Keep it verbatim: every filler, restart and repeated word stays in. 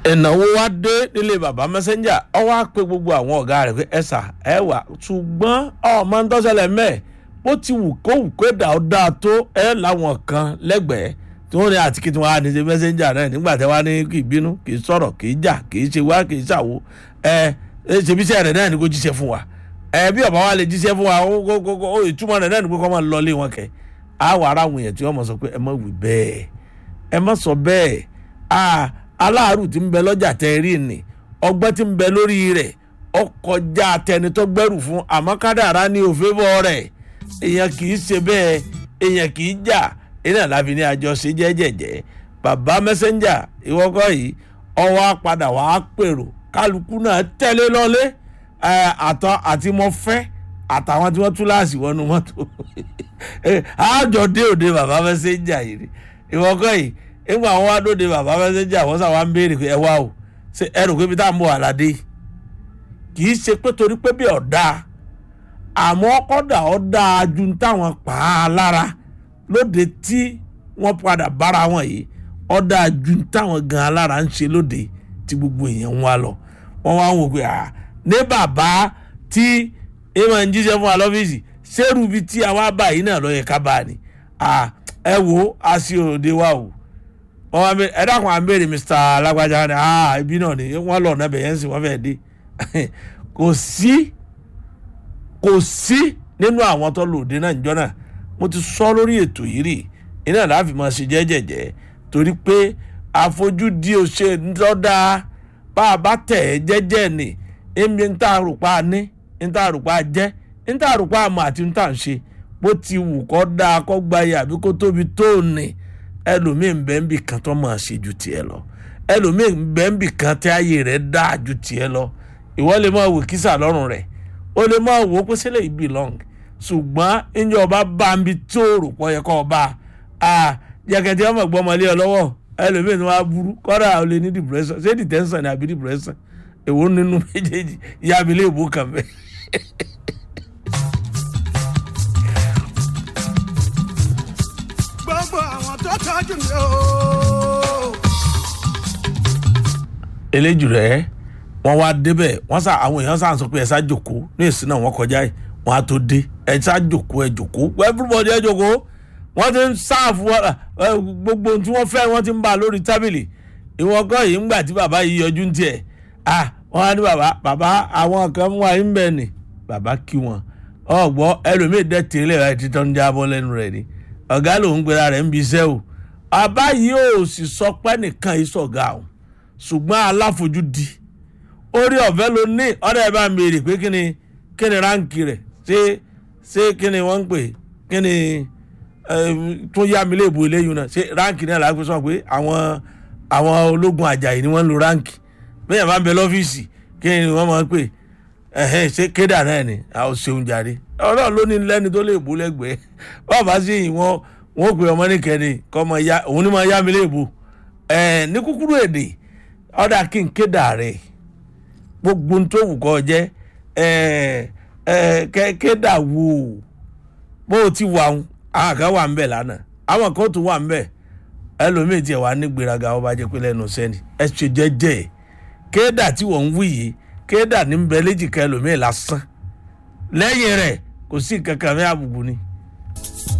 ìnáwó wá dé nílé bàbá messenger ọ wá pé gbogbo àwọn ọ̀gá rẹ̀ pé ẹ̀sà ẹ wà ṣùgbọ́n ọmọ ń tọ́sẹ̀lẹ̀ mẹ́ẹ̀ bó ti wù kó wù kó dà ó dáa tó ẹ láwọn kan lẹ́gbẹ̀ẹ́ tí wọ́n ní àti kí tí wọ́n á ní ṣe messenger náà nígbà tí wọ́n á ní kì í bínú kì í sọ̀rọ̀ kì í jà kì í ṣe wá kì í ṣàwo ẹ ṣèbí iṣẹ́ rẹ̀ náà ni kò jíṣẹ́ fún wa ẹ bí ọ̀bá wa lè jíṣẹ́ fún wa ó ìtumọ̀ rẹ̀ náà ni pé kọ́ máa lọ lé wọn kẹ́ á wà ara àwọn èèyàn tí wọ́n mọ̀ sọ pé ẹ má wí bẹ́ẹ̀ ẹ má sọ bẹ́ẹ̀ aláàrù tí ń bẹ lọ́jà tẹ́ rí ni ọgbọ́n tí ń bẹ lórí rẹ̀ ọkọjá tẹni tó gbẹ́rù fún àmọ́ kádàrá ní òfé bọ́ rẹ̀ èèyàn kì í ṣe bẹ́ẹ̀ èèyàn kì í jà èèyàn láfi ní àjọṣe jẹ́jẹ̀jẹ́ bàbá messenger ìwọ́kọ́ yìí ọwọ́ padà wàá pèrò kálukú náà tẹ́lé lọ́lé àtọ́ àti mo fẹ́ àtàwọn tí wọ́n tú láàsì wọnú mọ́tò àjọ dé òde bàbá messenger yìí ìwọ́kọ́ yìí ìgbà wọn wá dóde bàbá messenger wọ́n sà wá ń béèrè pé ẹ wá o ṣe ẹ rò pé bí tá à ń bọ̀ àlàdé kì í ṣe pé torí pé bí ọ̀dà àmọ́ kọ́dà ọ̀dà ju táwọn pa á lára lóde tí wọ́n padà bára wọn yìí ọ̀dà ju táwọn gan alára ń ṣe lóde tí gbogbo èèyàn ń wá lọ wọ́n wá ń wò pé à ní bàbá tí èèmọ̀ ń jíṣẹ́ fún wa lọ́fíìsì ṣérù bíi tí àwa bá yìí náà lọ́yẹ̀ ká bá a ní ẹ wo a sì òde wa o ẹ dákun à ń béèrè mr alágbájá ni ibi náà ni wọ́n lọ ọ̀nà bẹ̀yẹn sì wọ́n fẹ́ẹ́ dé kò sí kò sí nínú àwọn tó lòdì náà níjọ́ náà mo ti sọ lórí ètò yìí rí iná láàfin máa ṣe jẹ́jẹ̀jẹ́ torí pé àfojúdi òṣè ńlọ́dà bá a bá tẹ̀ ẹ́ jẹ́jẹ́ ni èmi ń tà àrùpá ní ń tà àrùpá jẹ́ ń tà àrùpá àmọ́ àti ń tà ń ṣe bó ti wù kó dáa kó gbayé àbí kó tóbi tó ní ẹlòmíì ń bẹ́ ń bì kan tó máa ṣe ju tiẹ̀ lọ ẹlòmíì ń bẹ́ ń bì kan tí ayé rẹ̀ dáa ju tiẹ̀ lọ ìwọ lè máa wò kísà lọ́rùn rẹ̀ ó lè máa wò ó pé sílẹ̀ yìí belong ṣùgbọ́n ìyẹn ọba bá ń bi tó rò pọ̀ yẹ kọ́ ọba jẹ́kẹ̀tì ọmọ gbọ́mọlé ọ lọ́wọ́ ẹlòmíì ni wọ́n á burú kọ́dà ó lè ní depression ṣé detention ni àbí depression èwo nínú méjèèjì ìyá mi lè bó kàn bẹ́ẹ̀. gbogbo àwọn tó tọ́jú mi o. eléjù rẹ̀ wọ́n wá débẹ̀ wọ́n sá àwọn èèyàn sá ń sọ pé ẹ sá jòkó ní ìsìn náà wọ́n kọjá yìí wọ́n á tó dé ẹ sá jòkó ẹ jòkó everybody ẹ jòkó wọ́n ti ń sáàfù gbogbo tí wọ́n fẹ́ wọ́n ti ń bá a lórí tábìlì ìwọ̀n kan yìí ńgbà tí bàbá yìí yọjú ń tiẹ̀ ah wọ́n á ní bàbá bàbá àwọn kan wà ń bẹ̀ ni bàbá kí wọn ọ̀gbọ́ ẹlòmíì dẹ́ tẹ́lẹ̀ rẹ̀ títọ́ ń jábọ́ lẹ́nu rẹ̀ ni ọ̀gá lòún gbéra rẹ̀ ń bi iṣẹ́ o bàbá yìí ò sì sọ pé nìkan yìí sọ̀gá o ṣùgbọ́n aláfojúdi orí ọ̀fẹ́ ló ní ọ̀dọ̀ ẹ̀ bá ń béèrè pé kí ni kí ni ránkì rẹ̀ ṣé ṣé kí ni wọ́n ń pè kí ni tó yá mi léèbù eléyìí náà ṣé ránkì náà láti sọ pé àwọn àwọn ológun àjàyè ni wọ́n ń lo ránkì bẹ́ẹ̀ bá ń bẹ lọ́fíìsì kí ni wọ́n máa ń pè ẹ̀hẹ́n ṣé kédà náà ni àwọn ṣeun jáde ọlọ́run ló ní lẹ́ni tó léèbù lẹ́gbẹ̀ẹ́ bàbá sí yìí wọ́n wọ́n pè ọmọ nìkẹ́ni kọ́ ọmọ ya òun ni máa yá mi léèbù ẹ̀ ní kúkúrú èdè ọ̀dà kí n kédà rẹ̀ gbogbo tó wù kọ́ jẹ́ kédà wò bó o ti wà ń àwọn kan wà ń bẹ̀ lánàá àwọn kan tó wà ń bẹ̀ ẹlòmíì tiẹ̀ wà ní gbéraga ọba jẹ́ pé lẹ́nu sẹ́ni ẹ ṣe jẹ́jẹ́ kédà tí wọ́n ń wí yìí kédà ní bẹ léjìká ẹlòmíì lásán lẹ́yìn rẹ̀ kò sí kankan mẹ́ àbùkù ni